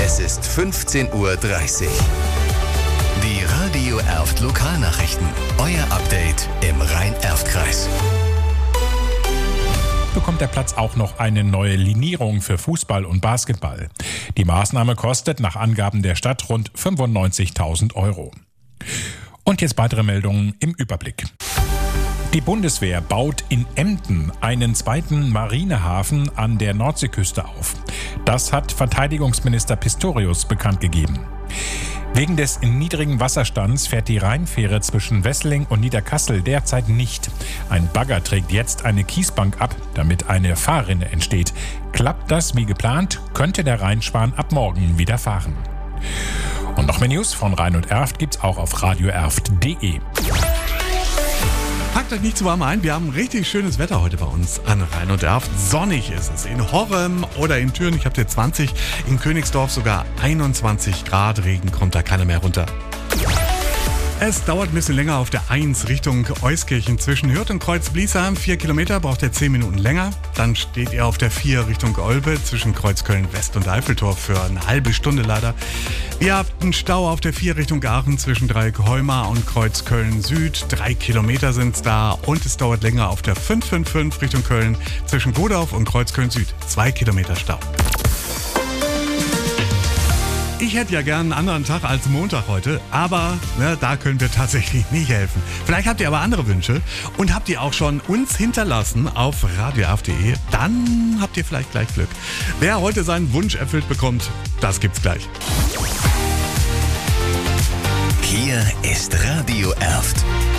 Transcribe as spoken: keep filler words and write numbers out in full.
Es ist fünfzehn Uhr dreißig. Die Radio Erft Lokalnachrichten. Euer Update im Rhein-Erft-Kreis. Bekommt der Platz auch noch eine neue Linierung für Fußball und Basketball. Die Maßnahme kostet nach Angaben der Stadt rund fünfundneunzigtausend Euro. Und jetzt weitere Meldungen im Überblick. Die Bundeswehr baut in Emden einen zweiten Marinehafen an der Nordseeküste auf. Das hat Verteidigungsminister Pistorius bekannt gegeben. Wegen des niedrigen Wasserstands fährt die Rheinfähre zwischen Wesseling und Niederkassel derzeit nicht. Ein Bagger trägt jetzt eine Kiesbank ab, damit eine Fahrrinne entsteht. Klappt das wie geplant, könnte der Rheinschwan ab morgen wieder fahren. Und noch mehr News von Rhein und Erft gibt's auch auf radio erft punkt de. Packt euch nicht zu warm ein, wir haben richtig schönes Wetter heute bei uns an Rhein und Erft. Sonnig ist es in Horrem oder in Thüringen, ich habe hier zwanzig, in Königsdorf sogar einundzwanzig Grad, Regen kommt da keiner mehr runter. Es dauert ein bisschen länger auf der eins Richtung Euskirchen zwischen Hürth und Kreuz-Bliesheim. Vier Kilometer, braucht ihr zehn Minuten länger. Dann steht ihr auf der vier Richtung Olpe zwischen Kreuzköln-West und Eiffeltor für eine halbe Stunde leider. Ihr habt einen Stau auf der vier Richtung Aachen zwischen Dreieck-Heumar und Kreuzköln-Süd. Drei Kilometer sind's da und es dauert länger auf der fünf fünf fünf Richtung Köln zwischen Godorf und Kreuzköln-Süd. Zwei Kilometer Stau. Ich hätte ja gern einen anderen Tag als Montag heute, aber ne, da können wir tatsächlich nicht helfen. Vielleicht habt ihr aber andere Wünsche und habt ihr auch schon uns hinterlassen auf radio erft punkt de. Dann habt ihr vielleicht gleich Glück. Wer heute seinen Wunsch erfüllt bekommt, das gibt's gleich. Hier ist Radio Erft.